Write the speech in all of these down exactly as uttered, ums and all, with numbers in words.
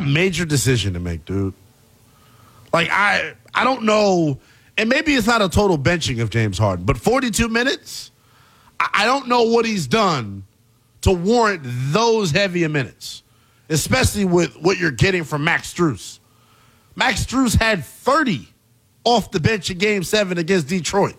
a major decision to make, dude. Like, I I don't know, and maybe it's not a total benching of James Harden, but forty-two minutes, I, I don't know what he's done to warrant those heavier minutes, especially with what you're getting from Max Strus. Max Strus had thirty off the bench in Game seven against Detroit.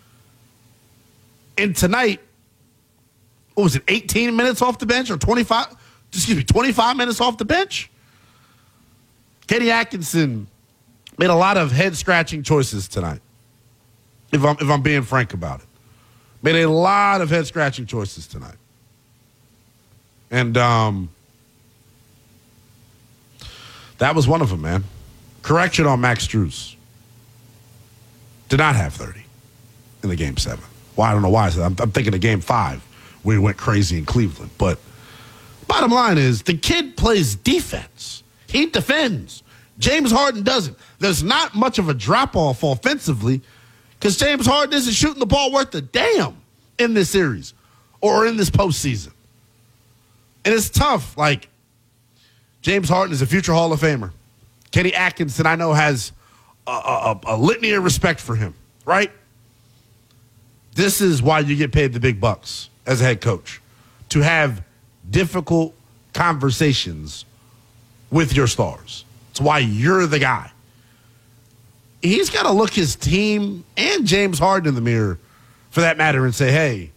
And tonight, what was it, eighteen minutes off the bench or twenty-five? Excuse me, twenty-five minutes off the bench? Kenny Atkinson made a lot of head-scratching choices tonight, if I'm, if I'm being frank about it. Made a lot of head-scratching choices tonight. And um, that was one of them, man. Correction on Max Strus. Did not have thirty in the Game seven. Well, I don't know why I said that. I'm, I'm thinking of Game five where he went crazy in Cleveland. But bottom line is the kid plays defense. He defends. James Harden doesn't. There's not much of a drop-off offensively because James Harden isn't shooting the ball worth a damn in this series or in this postseason. And it's tough. Like, James Harden is a future Hall of Famer. Kenny Atkinson, I know, has a, a, a litany of respect for him, right? This is why you get paid the big bucks as a head coach, to have difficult conversations with your stars. It's why you're the guy. He's got to look his team and James Harden in the mirror, for that matter, and say, hey,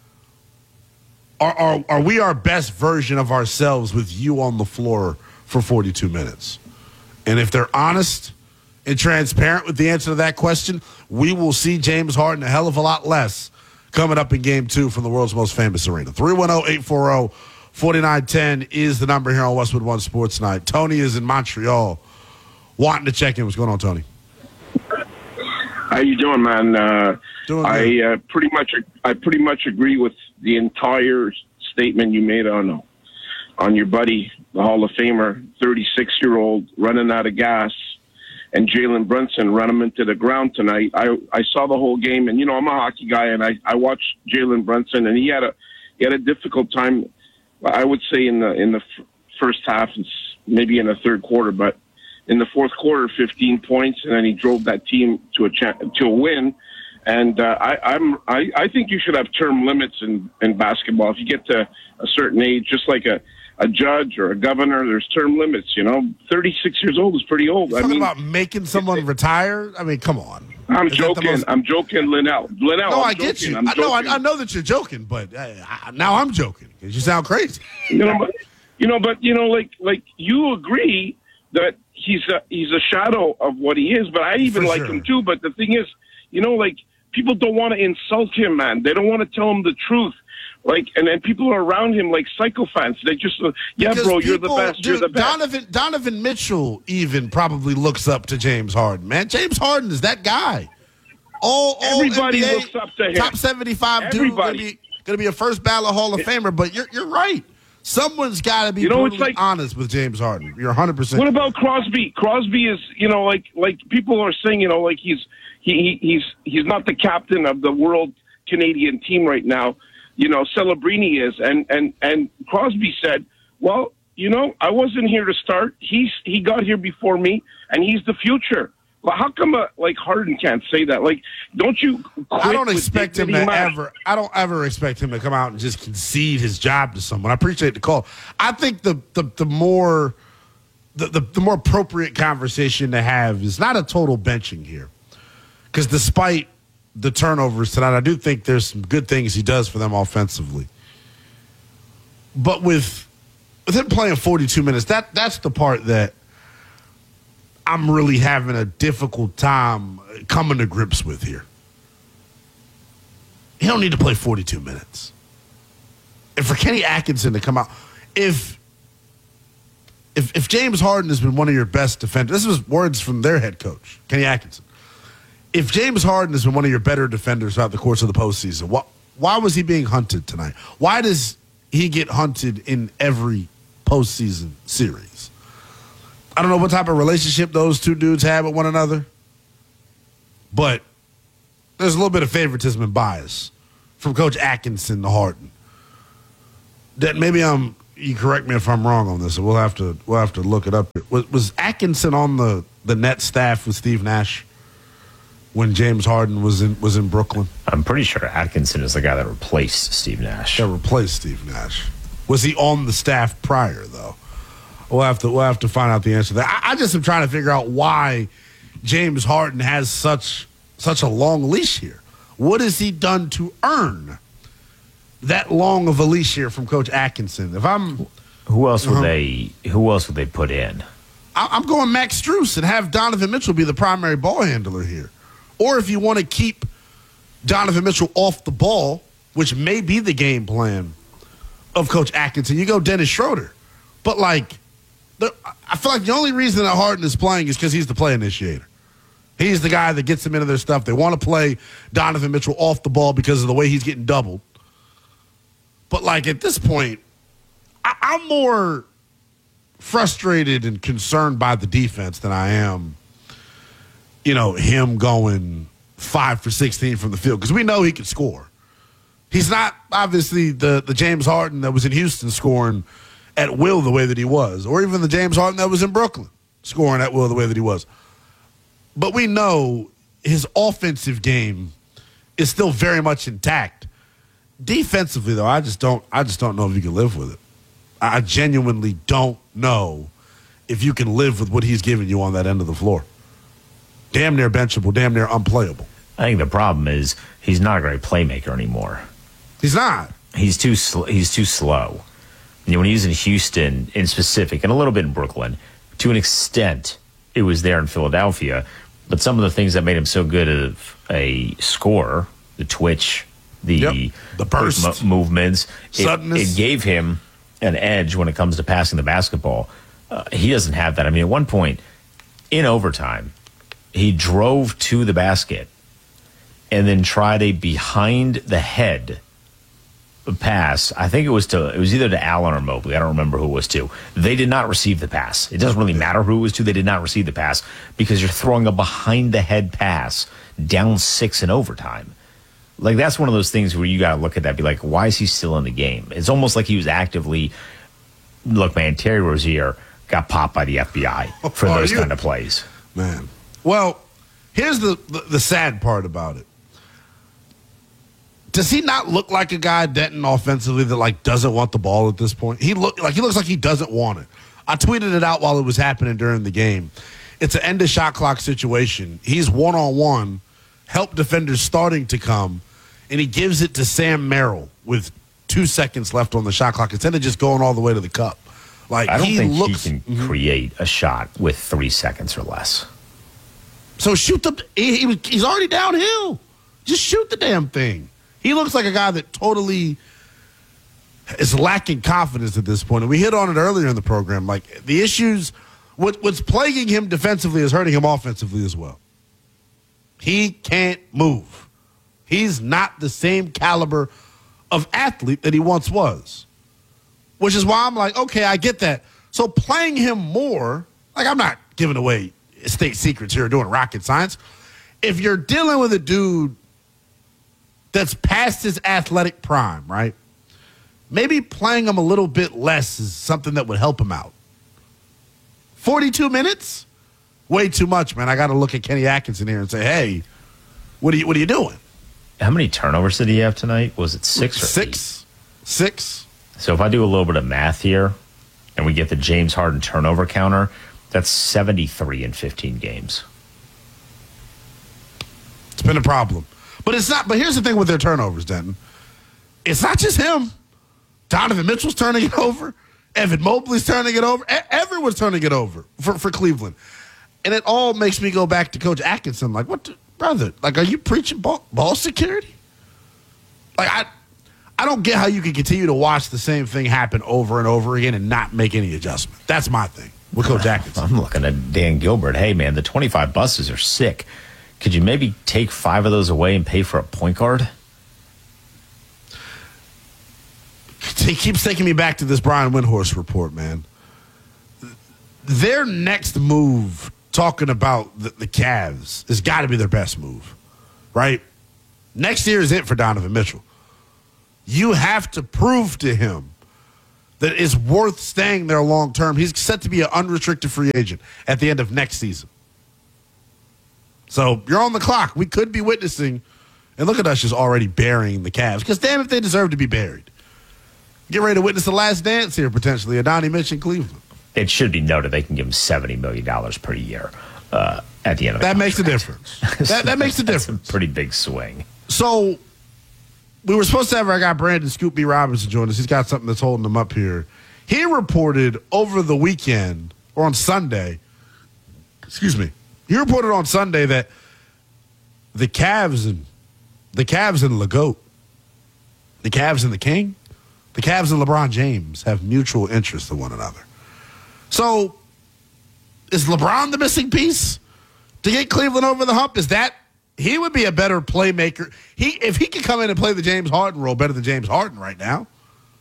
are, are, are we our best version of ourselves with you on the floor for forty-two minutes? And if they're honest and transparent with the answer to that question, we will see James Harden a hell of a lot less coming up in Game two from the world's most famous arena. three one zero, eight four zero, four nine one zero is the number here on Westwood One Sports Night. Tony is in Montreal wanting to check in. What's going on, Tony? How you doing, man? Uh, doing I uh, pretty much I pretty much agree with the entire statement you made on on your buddy, the Hall of Famer, thirty-six-year-old running out of gas, and Jalen Brunson run him into the ground tonight. I I saw the whole game, and you know I'm a hockey guy, and I, I watched Jalen Brunson, and he had a he had a difficult time. I would say in the in the f- first half, and maybe in the third quarter, but in the fourth quarter, fifteen points, and then he drove that team to a cha- to a win. And uh, I, I'm I, I think you should have term limits in, in basketball. If you get to a certain age, just like a, a judge or a governor, there's term limits. You know, thirty-six years old is pretty old. You're I talking mean, about making someone it, retire? I mean, come on. I'm Is joking. most... I'm joking, Linnell. Linnell. No, I'm I get joking. you. I'm I know. I, joking. I know that you're joking, but uh, I, now I'm joking because you sound crazy. You know, but you know, but you know, like like you agree that he's a, he's a shadow of what he is. But I even For like sure. him too. But the thing is, you know, like people don't want to insult him, man. They don't want to tell him the truth. Like, and then people are around him like psychophants. They just, uh, yeah, Because bro, you're the people- best. You're dude, the best. Donovan Donovan Mitchell even probably looks up to James Harden. Man, James Harden is that guy. All, all Everybody N B A, looks up to him. Top seventy-five dude, gonna Everybody. be gonna be a first ballot Hall of Famer. But you're you're right. Someone's got to be You know, it's brutally like- honest with James Harden. You're one hundred percent. What about Crosby? Crosby is, you know, like like people are saying, you know, like he's he, he he's he's not the captain of the world Canadian team right now. You know, Celebrini is, and and and Crosby said, well, you know, I wasn't here to start. He's he got here before me, and he's the future. Well, how come uh, like Harden can't say that? Like, don't you? Quit I don't with expect him to dignity, man? ever. I don't ever expect him to come out and just concede his job to someone. I appreciate the call. I think the the, the more the, the the more appropriate conversation to have is not a total benching here, because despite the turnovers tonight, I do think there's some good things he does for them offensively. But with with him playing forty-two minutes, that that's the part that I'm really having a difficult time coming to grips with here. He don't need to play forty-two minutes. And for Kenny Atkinson to come out, if if if James Harden has been one of your best defenders, this was words from their head coach, Kenny Atkinson. If James Harden has been one of your better defenders throughout the course of the postseason, why, why was he being hunted tonight? Why does he get hunted in every postseason series? I don't know what type of relationship those two dudes have with one another, but there's a little bit of favoritism and bias from Coach Atkinson to Harden. That maybe I'm you correct me if I'm wrong on this. We'll have to we'll have to look it up. Was, was Atkinson on the, the net staff with Steve Nash when James Harden was in was in Brooklyn? I'm pretty sure Atkinson is the guy that replaced Steve Nash. That replaced Steve Nash. Was he on the staff prior though? We'll have to we'll have to find out the answer to that. I, I just am trying to figure out why James Harden has such such a long leash here. What has he done to earn that long of a leash here from Coach Atkinson? If I'm, who else would uh-huh. they? Who else would they put in? I, I'm going Max Strus and have Donovan Mitchell be the primary ball handler here. Or if you want to keep Donovan Mitchell off the ball, which may be the game plan of Coach Atkinson, you go Dennis Schroeder. But like, the, I feel like the only reason that Harden is playing is because he's the play initiator. He's the guy that gets them into their stuff. They want to play Donovan Mitchell off the ball because of the way he's getting doubled. But, like, at this point, I- I'm more frustrated and concerned by the defense than I am, you know, him going five for sixteen from the field. Because we know he can score. He's not, obviously, the, the James Harden that was in Houston scoring at will the way that he was. Or even the James Harden that was in Brooklyn scoring at will the way that he was. But we know his offensive game is still very much intact. Defensively, though, I just don't. I just don't know if you can live with it. I genuinely don't know if you can live with what he's giving you on that end of the floor. Damn near benchable, damn near unplayable. I think the problem is he's not a great playmaker anymore. He's not. He's too. Sl- he's too slow. You know, when he was in Houston, in specific, and a little bit in Brooklyn, to an extent, it was there in Philadelphia. But some of the things that made him so good of a scorer, the twitch, the yep. the burst m- movements, it, suddenness, it gave him an edge when it comes to passing the basketball. Uh, he doesn't have that. I mean, at one point in overtime, he drove to the basket and then tried a behind the head pass. I think it was to it was either to Allen or Mobley. I don't remember who it was to. They did not receive the pass. It doesn't really matter who it was to. They did not receive the pass because you're throwing a behind the head pass down six in overtime. Like, that's one of those things where you got to look at that and be like, why is he still in the game? It's almost like he was actively, look, man, Terry Rozier got popped by the F B I for oh, those you, kind of plays. Man. Well, here's the, the, the sad part about it. Does he not look like a guy, Denton, offensively that, like, doesn't want the ball at this point? He look like he looks like he doesn't want it. I tweeted it out while it was happening during the game. It's an end of shot clock situation. He's one-on-one, help defenders starting to come, and he gives it to Sam Merrill with two seconds left on the shot clock instead of just going all the way to the cup. Like, I don't he think looks, he can mm-hmm. create a shot with three seconds or less. So shoot the he, he, he's already downhill. Just shoot the damn thing. He looks like a guy that totally is lacking confidence at this point. And we hit on it earlier in the program. Like, the issues, what, what's plaguing him defensively is hurting him offensively as well. He can't move. He's not the same caliber of athlete that he once was. Which is why I'm like, okay, I get that. So playing him more, like, I'm not giving away state secrets here, doing rocket science. If you're dealing with a dude that's past his athletic prime, right? Maybe playing him a little bit less is something that would help him out. forty-two minutes? Way too much, man. I got to look at Kenny Atkinson here and say, hey, what are you, what are you doing? How many turnovers did he have tonight? Was it six or Six. Eight? Six. So if I do a little bit of math here and we get the James Harden turnover counter, that's seventy-three in fifteen games. It's been a problem. But it's not. But here's the thing with their turnovers, Denton. It's not just him. Donovan Mitchell's turning it over. Evan Mobley's turning it over. E- everyone's turning it over for, for Cleveland. And it all makes me go back to Coach Atkinson. Like, what, the, brother? Like, are you preaching ball, ball security? Like, I, I don't get how you can continue to watch the same thing happen over and over again and not make any adjustment. That's my thing with Coach Atkinson. I'm looking at Dan Gilbert. Hey, man, the twenty-five buses are sick. Could you maybe take five of those away and pay for a point guard? He keeps taking me back to this Brian Windhorst report, man. Their next move, talking about the, the Cavs, has got to be their best move, right? Next year is it for Donovan Mitchell. You have to prove to him that is worth staying there long term. He's set to be an unrestricted free agent at the end of next season. So you're on the clock. We could be witnessing, and look at us just already burying the Cavs, because damn if they deserve to be buried. Get ready to witness the last dance here, potentially, a Donnie Mitch in Cleveland. It should be noted they can give him seventy million dollars per year uh, at the end of the That contract. makes a difference. That, that makes a That's difference. a pretty big swing. So we were supposed to have our guy Brandon Scoop B. Robinson join us. He's got something that's holding him up here. He reported over the weekend, or on Sunday, excuse me, he reported on Sunday that the Cavs and the Cavs and LeGoat, the Cavs and the King, the Cavs and LeBron James have mutual interest in one another. So is LeBron the missing piece to get Cleveland over the hump? Is that he would be a better playmaker? He if he could come in and play the James Harden role better than James Harden right now. one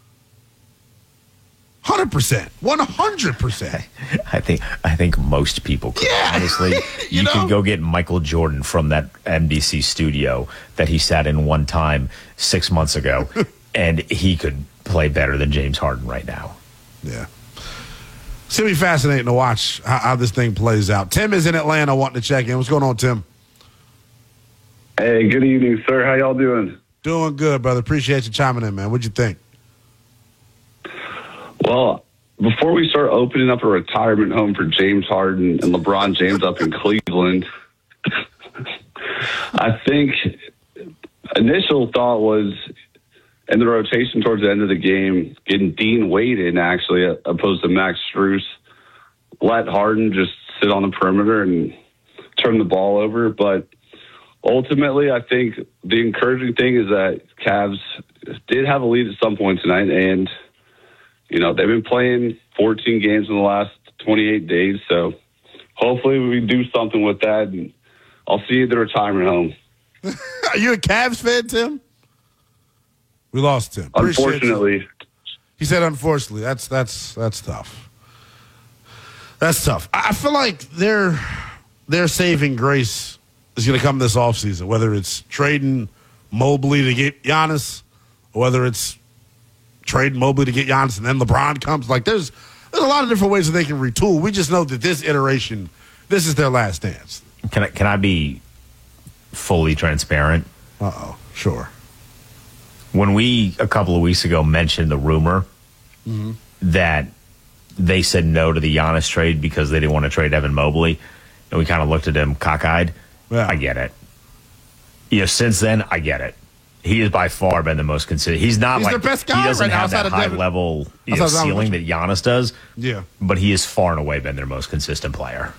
hundred percent. one hundred percent. I think I think most people could. Yeah. Honestly, you, You know? can go get Michael Jordan from that N B C studio that he sat in one time six months ago, and he could play better than James Harden right now. Yeah. It's going to be fascinating to watch how, how this thing plays out. Tim is in Atlanta wanting to check in. What's going on, Tim? Hey, good evening, sir. How y'all doing? Doing good, brother. Appreciate you chiming in, man. What'd you think? Well, before we start opening up a retirement home for James Harden and LeBron James up in Cleveland, I think initial thought was in the rotation towards the end of the game, getting Dean Wade in, actually, opposed to Max Strus. Let Harden just sit on the perimeter and turn the ball over. But ultimately, I think the encouraging thing is that Cavs did have a lead at some point tonight, and you know, they've been playing fourteen games in the last twenty-eight days, so hopefully we do something with that, and I'll see you at the retirement home. Are you a Cavs fan, Tim? We lost Tim. Appreciate Unfortunately. you. He said unfortunately. That's that's that's tough. That's tough. I I feel like their their saving grace is going to come this offseason, whether it's trading Mobley to get Giannis, or whether it's trade Mobley to get Giannis, and then LeBron comes. Like, there's there's a lot of different ways that they can retool. We just know that this iteration, this is their last dance. Can I, can I be fully transparent? Uh-oh. Sure. When we, a couple of weeks ago, mentioned the rumor mm-hmm. that they said no to the Giannis trade because they didn't want to trade Evan Mobley, and we kind of looked at him cockeyed, Yeah. I get it. You know, since then, I get it. He has by far been the most consistent. He's not He's like their best guy he doesn't right now have outside that of high Devin- level you know, outside of ceiling Donovan that Giannis does. Yeah. But he has far and away been their most consistent player.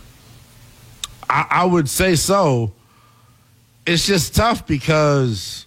I, I would say so. It's just tough because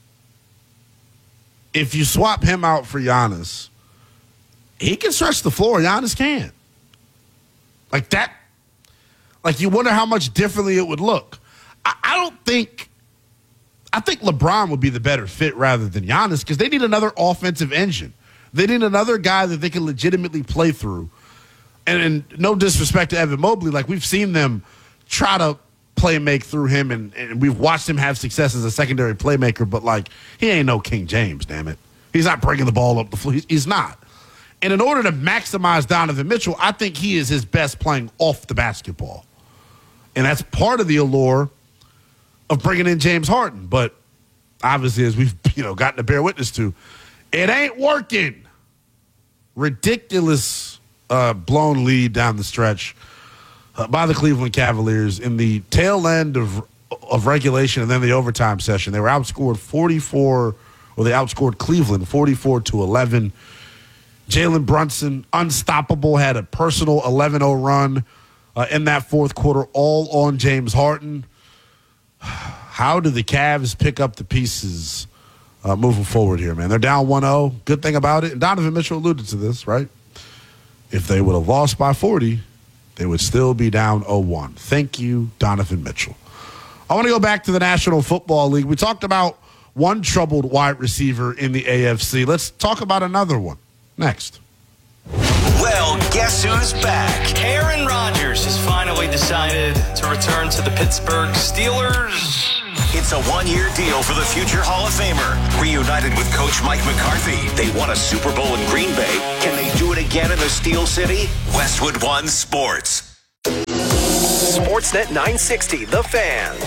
if you swap him out for Giannis, he can stretch the floor. Giannis can. Like that. Like, you wonder how much differently it would look. I, I don't think. I think LeBron would be the better fit rather than Giannis because they need another offensive engine. They need another guy that they can legitimately play through. And, and no disrespect to Evan Mobley, like, we've seen them try to play make through him, and, and we've watched him have success as a secondary playmaker, but, like, he ain't no King James, damn it. He's not bringing the ball up the floor. He's, he's not. And in order to maximize Donovan Mitchell, I think he is his best playing off the basketball. And that's part of the allure of bringing in James Harden. But obviously, as we've you know gotten to bear witness to, it ain't working. Ridiculous uh, blown lead down the stretch uh, by the Cleveland Cavaliers in the tail end of of regulation and then the overtime session. They were outscored forty-four, or they outscored Cleveland forty-four to eleven. Jalen Brunson, unstoppable, had a personal eleven oh run uh, in that fourth quarter, all on James Harden. How do the Cavs pick up the pieces uh, moving forward here, man? They're down one oh. Good thing about it, and Donovan Mitchell alluded to this, right? If they would have lost by forty, they would still be down oh one. Thank you, Donovan Mitchell. I want to go back to the National Football League. We talked about one troubled wide receiver in the A F C. Let's talk about another one next. Well, guess who's back? Aaron Rodgers has finally decided to return to the Pittsburgh Steelers. It's a one-year deal for the future Hall of Famer. Reunited with Coach Mike McCarthy, they won a Super Bowl in Green Bay. Can they do it again in the Steel City? Westwood One Sports. Sportsnet nine sixty, The Fan.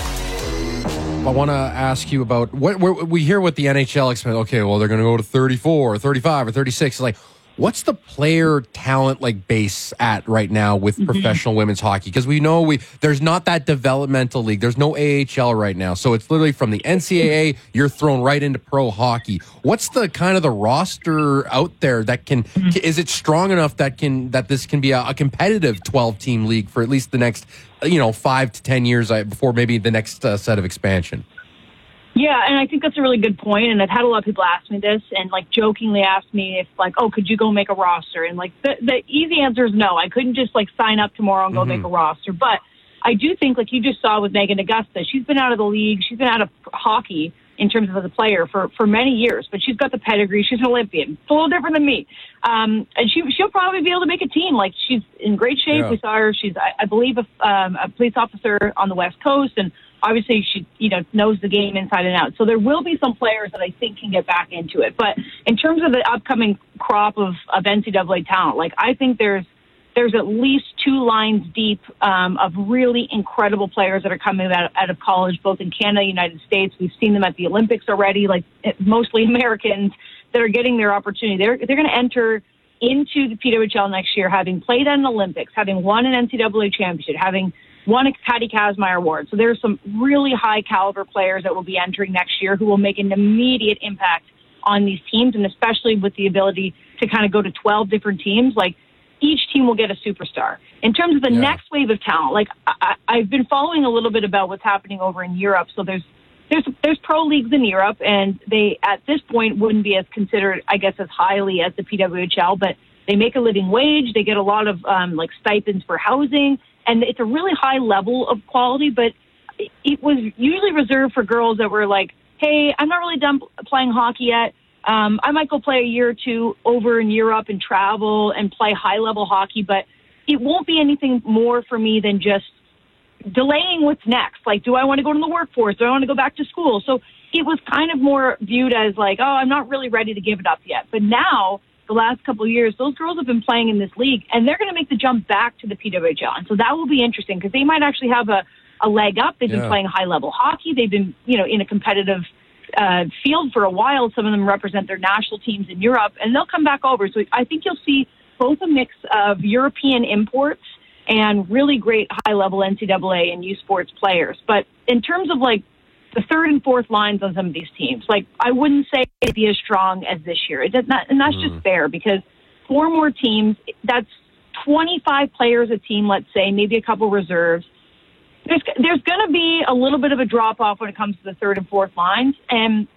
I want to ask you about what we hear what the N H L expects. Okay, well, they're going to go to thirty-four or thirty-five or thirty-six. It's like, what's the player talent like base at right now with mm-hmm. professional women's hockey? Because we know we there's not that developmental league. There's no A H L right now. So it's literally from the N C double A, you're thrown right into pro hockey. What's the kind of the roster out there that can, mm-hmm. is it strong enough that can, that this can be a, a competitive twelve team league for at least the next, you know, five to ten years before maybe the next uh, set of expansion? Yeah, and I think that's a really good point, and I've had a lot of people ask me this, and, like, jokingly ask me if, like, oh, could you go make a roster? And, like, the, the easy answer is no. I couldn't just, like, sign up tomorrow and go mm-hmm. make a roster. But I do think, like you just saw with Megan Augusta, she's been out of the league. She's been out of hockey in terms of as a player for, for many years, but she's got the pedigree. She's an Olympian. It's a little different than me. Um, and she, she'll probably be able to make a team. Like, she's in great shape. Yeah. We saw her. She's, I, I believe, a, um, a police officer on the West Coast, and obviously, she, you know, knows the game inside and out. So there will be some players that I think can get back into it. But in terms of the upcoming crop of, of N C double A talent, like, I think there's there's at least two lines deep um, of really incredible players that are coming out, out of college, both in Canada and the United States. We've seen them at the Olympics already, like mostly Americans that are getting their opportunity. They're, they're going to enter into the P W H L next year, having played at an Olympics, having won an N C double A championship, having won a Patty Kazmaier Award. So there's some really high caliber players that will be entering next year who will make an immediate impact on these teams, and especially with the ability to kind of go to twelve different teams. Like, each team will get a superstar. In terms of the yeah. next wave of talent, like I, I've been following a little bit about what's happening over in Europe. So there's there's there's pro leagues in Europe, and they at this point wouldn't be as considered, I guess, as highly as the P W H L, but they make a living wage. They get a lot of um, like stipends for housing. And it's a really high level of quality, but it was usually reserved for girls that were like, hey, I'm not really done playing hockey yet. Um, I might go play a year or two over in Europe and travel and play high-level hockey, but it won't be anything more for me than just delaying what's next. Like, do I want to go to the workforce? Do I want to go back to school? So it was kind of more viewed as like, oh, I'm not really ready to give it up yet. But now, the last couple of years, those girls have been playing in this league, and they're going to make the jump back to the P W H L. And so that will be interesting because they might actually have a, a leg up. They've yeah. been playing high-level hockey. They've been, you know, in a competitive uh, field for a while. Some of them represent their national teams in Europe, and they'll come back over. So I think you'll see both a mix of European imports and really great high-level N C double A and U Sports players. But in terms of, like, the third and fourth lines on some of these teams, like, I wouldn't say it'd be as strong as this year. It does not, and that's mm. just fair because four more teams, that's twenty-five players a team, let's say, maybe a couple reserves. There's, there's going to be a little bit of a drop-off when it comes to the third and fourth lines, and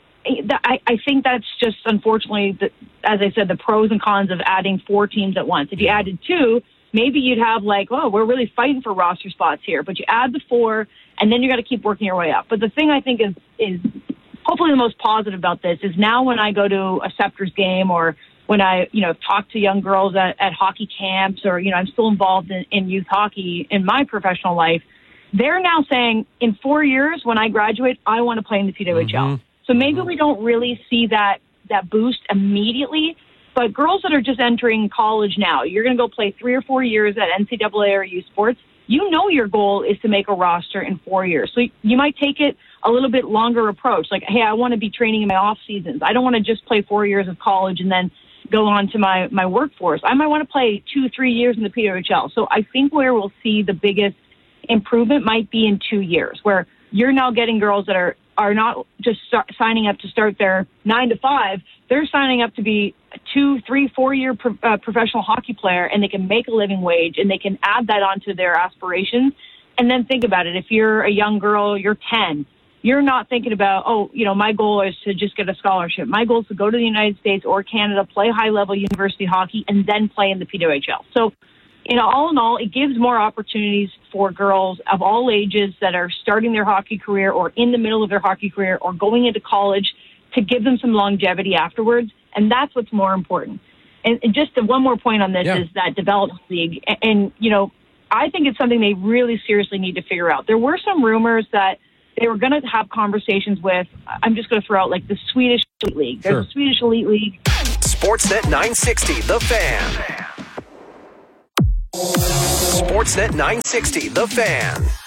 I, I think that's just, unfortunately, the, as I said, the pros and cons of adding four teams at once. If you added two, maybe you'd have like, oh, we're really fighting for roster spots here. But you add the four, and then you got to keep working your way up. But the thing I think is is hopefully the most positive about this is now when I go to a Scepters game or when I, you know, talk to young girls at, at hockey camps or, you know, I'm still involved in, in youth hockey in my professional life, they're now saying in four years when I graduate, I want to play in the P W H L. Mm-hmm. So maybe we don't really see that that boost immediately. But girls that are just entering college now, you're going to go play three or four years at N C double A or U Sports. You know your goal is to make a roster in four years. So you might take it a little bit longer approach. Like, hey, I want to be training in my off seasons. I don't want to just play four years of college and then go on to my, my workforce. I might want to play two, three years in the P W H L. So I think where we'll see the biggest improvement might be in two years, where you're now getting girls that are, are not just start, signing up to start their nine to five. They're signing up to be a two, three, four-year pro, uh, professional hockey player, and they can make a living wage, and they can add that onto their aspirations. And then think about it. If you're a young girl, you're ten, you're not thinking about, oh, you know, my goal is to just get a scholarship. My goal is to go to the United States or Canada, play high-level university hockey, and then play in the P W H L. So, you know, all in all, it gives more opportunities for girls of all ages that are starting their hockey career or in the middle of their hockey career or going into college to give them some longevity afterwards. And that's what's more important. And, and just one more point on this yeah. is that development league. And, and, you know, I think it's something they really seriously need to figure out. There were some rumors that they were going to have conversations with, I'm just going to throw out like the Swedish Elite League. There's Sure. a Swedish Elite League. Sportsnet nine sixty, The Fan. Sportsnet nine sixty, The Fan.